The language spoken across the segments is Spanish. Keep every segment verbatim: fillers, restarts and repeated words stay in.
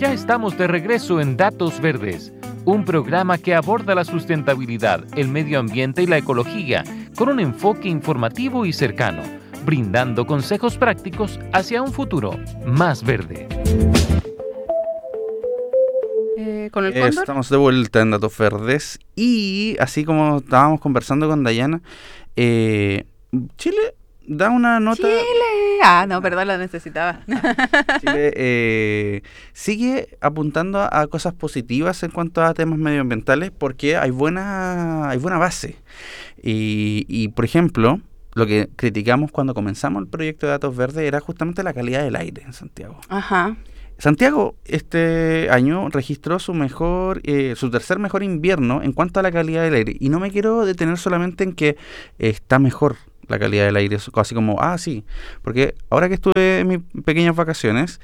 Ya estamos de regreso en Datos Verdes, un programa que aborda la sustentabilidad, el medio ambiente y la ecología con un enfoque informativo y cercano, brindando consejos prácticos hacia un futuro más verde. Eh, ¿Con el cóndor? Estamos de vuelta en Datos Verdes y así como estábamos conversando con Dayana, eh, Chile da una nota... ¡Chile! Ah, no, perdón, lo necesitaba. Chile eh, sigue apuntando a, a cosas positivas en cuanto a temas medioambientales porque hay buena, hay buena base. Y, y, por ejemplo, lo que criticamos cuando comenzamos el proyecto de Datos Verdes era justamente la calidad del aire en Santiago. Ajá. Santiago este año registró su mejor, eh, su tercer mejor invierno en cuanto a la calidad del aire. Y no me quiero detener solamente en que eh, está mejor la calidad del aire, así como, ah, sí, porque ahora que estuve en mis pequeñas vacaciones,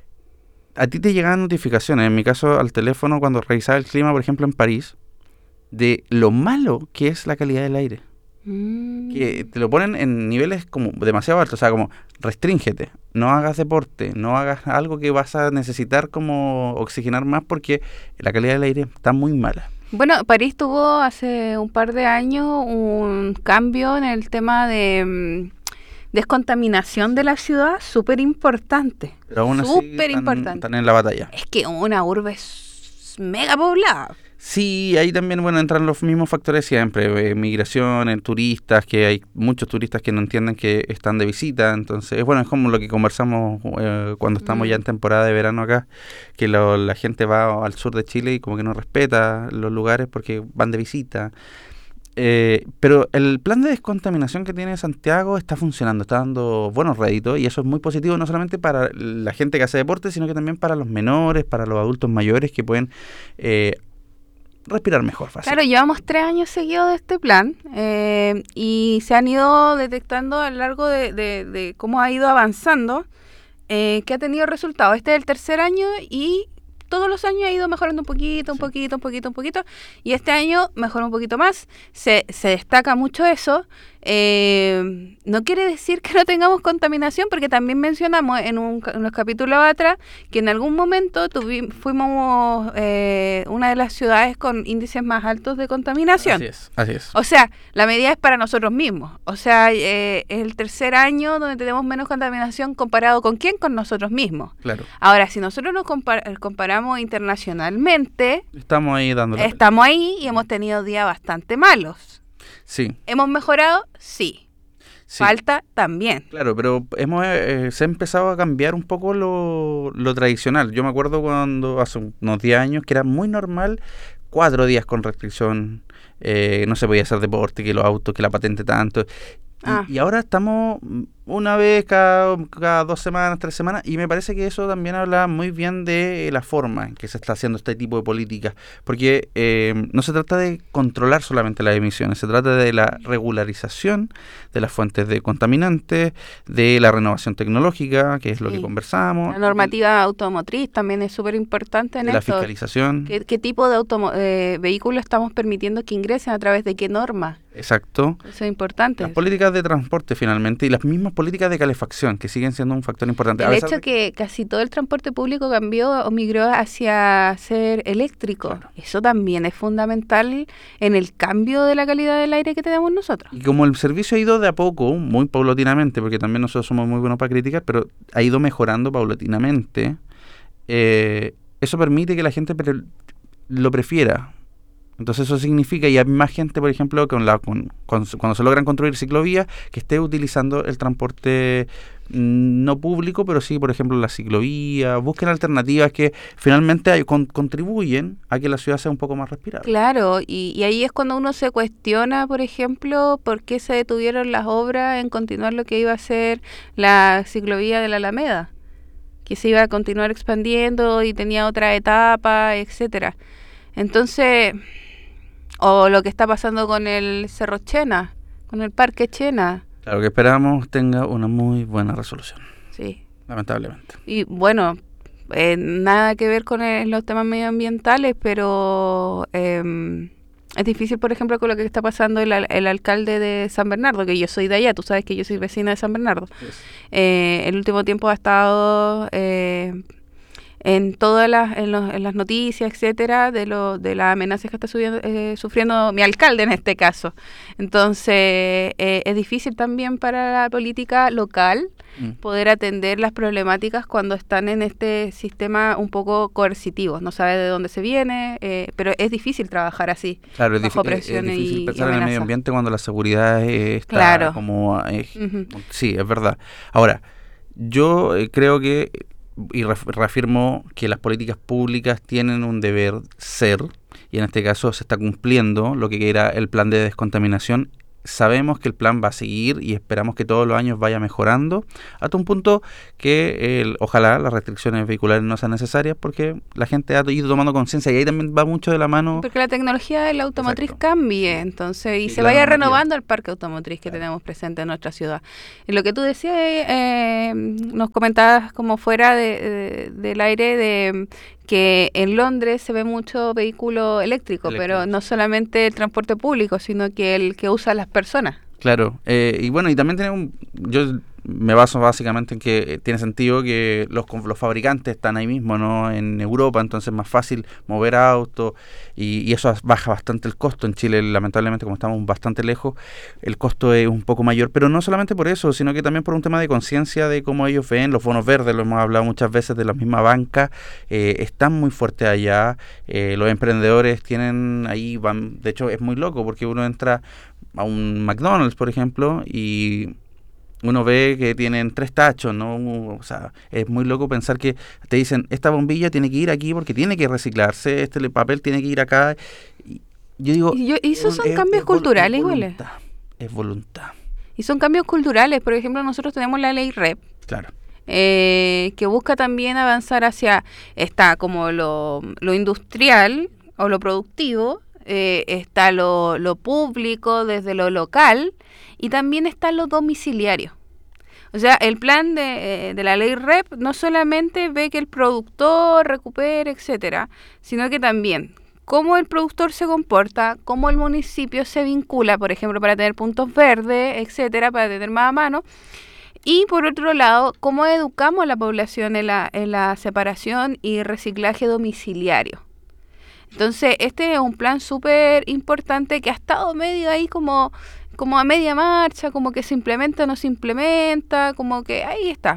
a ti te llegaban notificaciones, en mi caso al teléfono, cuando revisaba el clima, por ejemplo, en París, de lo malo que es la calidad del aire. Mm. Que te lo ponen en niveles como demasiado altos, o sea, como restríngete, no hagas deporte, no hagas algo que vas a necesitar como oxigenar más porque la calidad del aire está muy mala. Bueno, París tuvo hace un par de años un cambio en el tema de mm, descontaminación de la ciudad súper importante. Pero aún así Súper están, importante. están en la batalla. Es que una urbe es mega poblada. Sí, ahí también, bueno, entran los mismos factores siempre, eh, migración, turistas, que hay muchos turistas que no entienden que están de visita, entonces, bueno, es como lo que conversamos eh, cuando estamos Mm. ya en temporada de verano acá, que lo, la gente va al sur de Chile y como que no respeta los lugares porque van de visita. Eh, pero el plan de descontaminación que tiene Santiago está funcionando, está dando buenos réditos y eso es muy positivo no solamente para la gente que hace deporte, sino que también para los menores, para los adultos mayores que pueden... Eh, respirar mejor fácil. Claro, llevamos tres años seguidos de este plan eh, y se han ido detectando a lo largo de, de, de cómo ha ido avanzando eh, que ha tenido resultados. Este es el tercer año y todos los años ha ido mejorando un poquito, un Sí. poquito, un poquito, un poquito y este año mejoró un poquito más. Se, se destaca mucho eso. Eh, no quiere decir que no tengamos contaminación porque también mencionamos en, un, en unos capítulos atrás que en algún momento tuvi, fuimos eh, una de las ciudades con índices más altos de contaminación. Así es, así es. O sea, la medida es para nosotros mismos. O sea, eh, es el tercer año donde tenemos menos contaminación comparado con quién, con nosotros mismos. Claro. Ahora, si nosotros nos compar- comparamos internacionalmente, Estamos ahí dando la estamos ahí y hemos tenido días bastante malos. Sí, ¿Hemos mejorado? Sí. sí. Falta también. Claro, pero hemos eh, se ha empezado a cambiar un poco lo, lo tradicional. Yo me acuerdo cuando hace unos diez años que era muy normal cuatro días con restricción, eh, no se podía hacer deporte, que los autos, que la patente tanto. Y, Ah. y ahora estamos una vez cada, cada dos semanas, tres semanas, y me parece que eso también habla muy bien de la forma en que se está haciendo este tipo de políticas, porque eh, no se trata de controlar solamente las emisiones, se trata de la regularización de las fuentes de contaminantes, de la renovación tecnológica, que es lo Sí. que conversamos, La normativa automotriz también es súper importante en de la esto. fiscalización. ¿Qué, qué tipo de automo- eh, vehículos estamos permitiendo que ingresen a través de qué norma? Exacto. Eso es importante. Las políticas de transporte finalmente y las mismas políticas de calefacción que siguen siendo un factor importante. A El pesar hecho de- que casi todo el transporte público cambió o migró hacia ser eléctrico, Claro. eso también es fundamental en el cambio de la calidad del aire que tenemos nosotros. Y como el servicio ha ido de a poco, muy paulatinamente, porque también nosotros somos muy buenos para criticar, pero ha ido mejorando paulatinamente, eh, eso permite que la gente pre- lo prefiera. Entonces eso significa, y hay más gente, por ejemplo, con la, con, con- cuando se logran construir ciclovías, que esté utilizando el transporte mm, no público, pero sí, por ejemplo, la ciclovía. Busquen alternativas que finalmente hay- con- contribuyen a que la ciudad sea un poco más respirable. Claro, y, y ahí es cuando uno se cuestiona, por ejemplo, por qué se detuvieron las obras en continuar lo que iba a ser la ciclovía de la Alameda, que se iba a continuar expandiendo y tenía otra etapa, etcétera. Entonces, o lo que está pasando con el Cerro Chena, con el Parque Chena, Claro que esperamos tenga una muy buena resolución, sí. lamentablemente. Y bueno, eh, nada que ver con el- los temas medioambientales, pero eh, es difícil, por ejemplo, con lo que está pasando el, al- el alcalde de San Bernardo, que yo soy de allá, tú sabes que yo soy vecina de San Bernardo. Eh, el último tiempo ha estado eh, en todas las, en, los, en las noticias, etcétera, de lo, de las amenazas que está subiendo, eh, sufriendo mi alcalde en este caso. Entonces, eh, es difícil también para la política local mm. poder atender las problemáticas cuando están en este sistema un poco coercitivo. No sabe de dónde se viene, eh, pero es difícil trabajar así, claro, bajo es presión es difícil y, pensar y en el medio ambiente cuando la seguridad eh, está claro. como... Eh, uh-huh. Sí, es verdad. Ahora, yo eh, creo que, y reafirmo que las políticas públicas tienen un deber ser, y en este caso se está cumpliendo lo que era el plan de descontaminación. Sabemos que el plan va a seguir y esperamos que todos los años vaya mejorando hasta un punto que el, ojalá las restricciones vehiculares no sean necesarias, porque la gente ha ido tomando conciencia y ahí también va mucho de la mano. Porque la tecnología de la automotriz Exacto. cambie, entonces, y sí, se vaya renovando el parque automotriz que claro. tenemos presente en nuestra ciudad. Y lo que tú decías, eh, nos comentabas como fuera de, de, del aire de que en Londres se ve mucho vehículo eléctrico, eléctrico, pero no solamente el transporte público, sino que el que usan las personas. Claro, eh, y bueno, y también tenemos, yo me baso básicamente en que tiene sentido que los, los fabricantes están ahí mismo, ¿no? En Europa, entonces es más fácil mover autos y, y eso baja bastante el costo. En Chile, lamentablemente, como estamos bastante lejos, el costo es un poco mayor, pero no solamente por eso, sino que también por un tema de conciencia de cómo ellos ven los bonos verdes, lo hemos hablado muchas veces de la misma banca, eh, están muy fuertes allá, eh, los emprendedores tienen ahí, van, de hecho es muy loco porque uno entra a un McDonald's, por ejemplo, y uno ve que tienen tres tachos, ¿no? O sea, es muy loco pensar que te dicen, esta bombilla tiene que ir aquí porque tiene que reciclarse, este papel tiene que ir acá. Y yo digo... Y, yo, y esos son es, cambios es, culturales, es iguales. Es voluntad. Y son cambios culturales. Por ejemplo, nosotros tenemos la ley R E P. Claro. Eh, que busca también avanzar hacia, está como lo, lo industrial o lo productivo, eh, está lo, lo público desde lo local, y también está lo domiciliario. O sea, el plan de, de la ley R E P no solamente ve que el productor recupere, etcétera, sino que también cómo el productor se comporta, cómo el municipio se vincula, por ejemplo, para tener puntos verdes, etcétera, para tener más a mano. Y por otro lado, cómo educamos a la población en la, en la separación y reciclaje domiciliario. Entonces, este es un plan súper importante que ha estado medio ahí como, como a media marcha, como que se implementa o no se implementa, como que ahí está.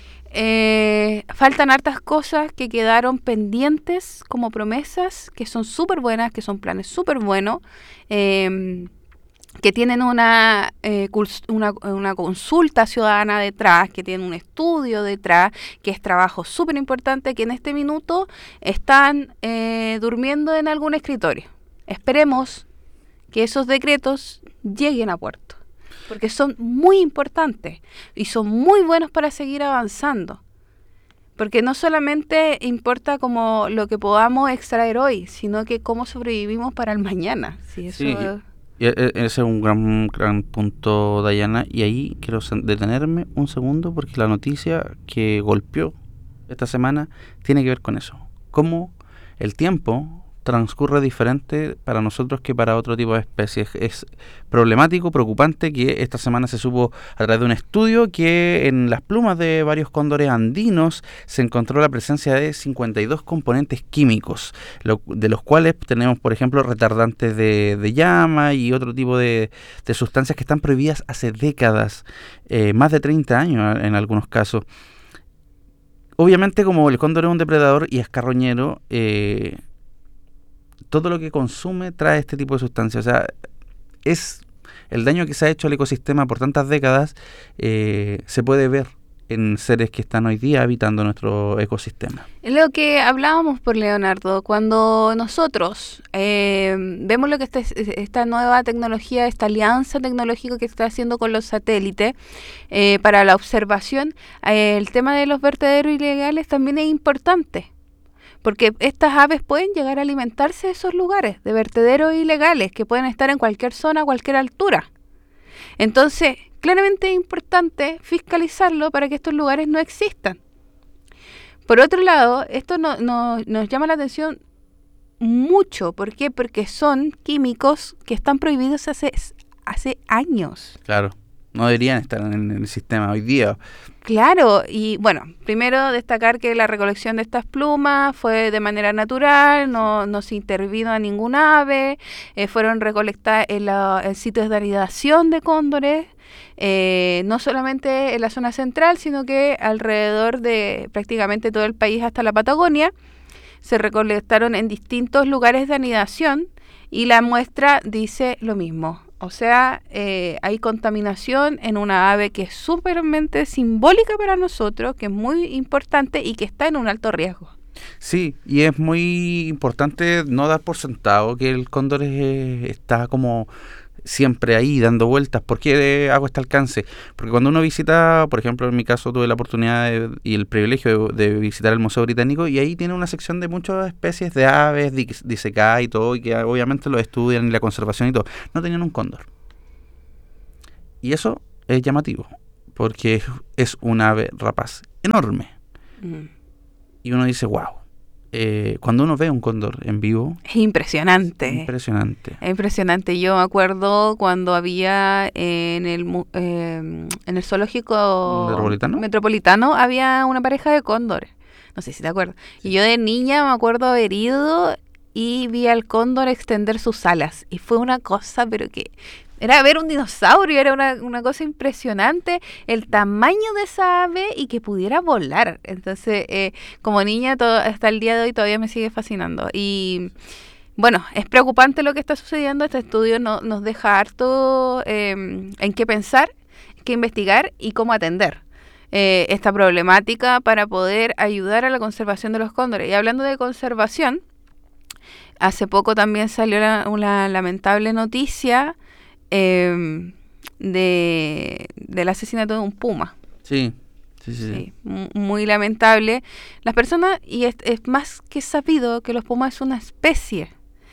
Eh, faltan hartas cosas que quedaron pendientes como promesas, que son súper buenas, que son planes súper buenos, eh, que tienen una, eh, una, una consulta ciudadana detrás, que tienen un estudio detrás, que es trabajo súper importante, que en este minuto están eh, durmiendo en algún escritorio. Esperemos que esos decretos lleguen a puerto, porque son muy importantes y son muy buenos para seguir avanzando. Porque no solamente importa como lo que podamos extraer hoy, sino que cómo sobrevivimos para el mañana. Sí, eso sí. Es... Ese es un gran, gran punto, Dayana, y ahí quiero detenerme un segundo porque la noticia que golpeó esta semana tiene que ver con eso. Cómo el tiempo transcurre diferente para nosotros que para otro tipo de especies. Es problemático, preocupante que esta semana se supo a través de un estudio que en las plumas de varios cóndores andinos se encontró la presencia de cincuenta y dos componentes químicos, lo, de los cuales tenemos, por ejemplo, retardantes de, de llama y otro tipo de, de sustancias que están prohibidas hace décadas, eh, más de treinta años en algunos casos. Obviamente, como el cóndor es un depredador y es carroñero, eh, todo lo que consume trae este tipo de sustancias. O sea, es el daño que se ha hecho al ecosistema por tantas décadas, eh, se puede ver en seres que están hoy día habitando nuestro ecosistema. Lo que hablábamos por Leonardo, cuando nosotros eh, vemos lo que está, esta nueva tecnología, esta alianza tecnológica que se está haciendo con los satélites eh, para la observación, eh, el tema de los vertederos ilegales también es importante. Porque estas aves pueden llegar a alimentarse de esos lugares, de vertederos ilegales, que pueden estar en cualquier zona, a cualquier altura. Entonces, claramente es importante fiscalizarlo para que estos lugares no existan. Por otro lado, esto no, no, nos llama la atención mucho. ¿Por qué? Porque son químicos que están prohibidos hace, hace años. Claro. no deberían estar en el sistema hoy día. Claro, y bueno, primero destacar que la recolección de estas plumas fue de manera natural, no, no se intervino a ningún ave, eh, fueron recolectadas en, la, en sitios de anidación de cóndores, eh, no solamente en la zona central, sino que alrededor de prácticamente todo el país hasta la Patagonia, se recolectaron en distintos lugares de anidación y la muestra dice lo mismo. O sea, eh, hay contaminación en una ave que es súpermente simbólica para nosotros, que es muy importante y que está en un alto riesgo. Sí, y es muy importante no dar por sentado que el cóndor es, está como siempre ahí dando vueltas. ¿Por qué hago este alcance? Porque cuando uno visita, por ejemplo, en mi caso tuve la oportunidad de, y el privilegio de, de visitar el Museo Británico, y ahí tiene una sección de muchas especies de aves, disecadas y todo, y que obviamente lo estudian y la conservación y todo. No tenían un cóndor. Y eso es llamativo, porque es un ave rapaz enorme. Mm. Y uno dice, wow. Eh, cuando uno ve un cóndor en vivo... Es impresionante. Impresionante. Es impresionante. Yo me acuerdo cuando había en el eh, en el zoológico ¿Metropolitano? Metropolitano había una pareja de cóndores. No sé si te acuerdas. Sí. Y yo de niña me acuerdo haber ido y vi al cóndor extender sus alas. Y fue una cosa, pero que... Era ver un dinosaurio, era una, una cosa impresionante, el tamaño de esa ave y que pudiera volar. Entonces, eh, como niña, todo, hasta el día de hoy todavía me sigue fascinando. Y bueno, es preocupante lo que está sucediendo. Este estudio no, nos deja harto eh, en qué pensar, qué investigar y cómo atender eh, esta problemática para poder ayudar a la conservación de los cóndores. Y hablando de conservación, hace poco también salió la, una lamentable noticia Eh, de del asesinato de un puma. Sí, sí, sí. sí. sí muy lamentable. Las personas, y es, es más que sabido que los pumas son una especie.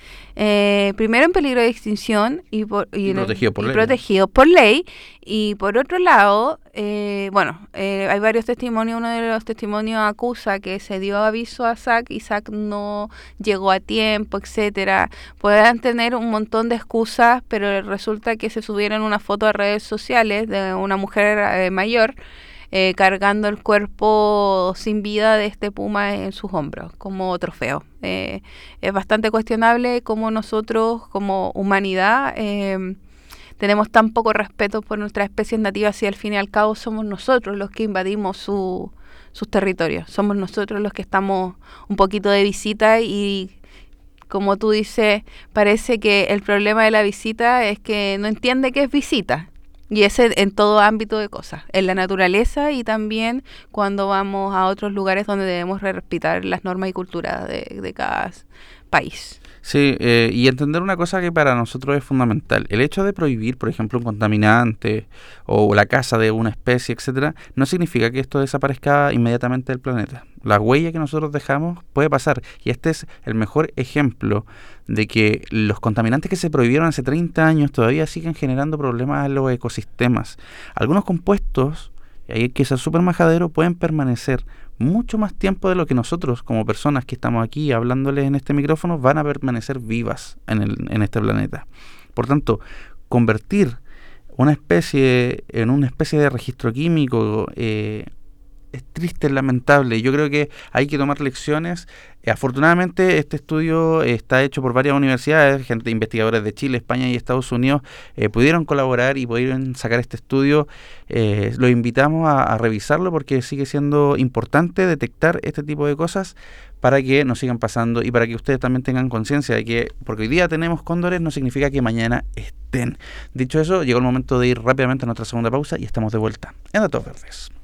Eh, primero en peligro de extinción y, por, y, y, protegido, por y ley. protegido por ley. Y por otro lado, eh, bueno, eh, hay varios testimonios. Uno de los testimonios acusa que se dio aviso a S A C y S A C no llegó a tiempo, etcétera. Podrán tener un montón de excusas, pero resulta que se subieron una foto a redes sociales de una mujer eh, mayor eh, cargando el cuerpo sin vida de este puma en sus hombros como trofeo. Eh, es bastante cuestionable cómo nosotros como humanidad eh, tenemos tan poco respeto por nuestras especies nativas y al fin y al cabo somos nosotros los que invadimos su, sus territorios. Somos nosotros los que estamos un poquito de visita y, como tú dices, parece que el problema de la visita es que no entiende qué es visita. Y ese en todo ámbito de cosas, en la naturaleza y también cuando vamos a otros lugares donde debemos respetar las normas y culturas de, de cada país. Sí, eh, y entender una cosa que para nosotros es fundamental. El hecho de prohibir, por ejemplo, un contaminante o la caza de una especie, etcétera, no significa que esto desaparezca inmediatamente del planeta. La huella que nosotros dejamos puede pasar. Y este es el mejor ejemplo de que los contaminantes que se prohibieron hace treinta años todavía siguen generando problemas en los ecosistemas. Algunos compuestos, y ahí hay que ser súper majadero, pueden permanecer mucho más tiempo de lo que nosotros, como personas que estamos aquí hablándoles en este micrófono, van a permanecer vivas en, el, en este planeta. Por tanto, convertir una especie en una especie de registro químico eh, es triste, es lamentable. Yo creo que hay que tomar lecciones. Eh, afortunadamente, este estudio eh, está hecho por varias universidades, gente, investigadores de Chile, España y Estados Unidos, eh, pudieron colaborar y pudieron sacar este estudio. Eh, los invitamos a, a revisarlo porque sigue siendo importante detectar este tipo de cosas para que nos sigan pasando y para que ustedes también tengan conciencia de que porque hoy día tenemos cóndores no significa que mañana estén. Dicho eso, llegó el momento de ir rápidamente a nuestra segunda pausa y estamos de vuelta en Datos Verdes.